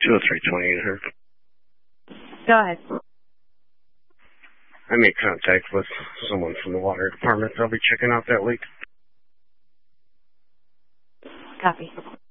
203-28 here. Go ahead. I made contact with someone from the water department. They'll be checking out that leak. Copy.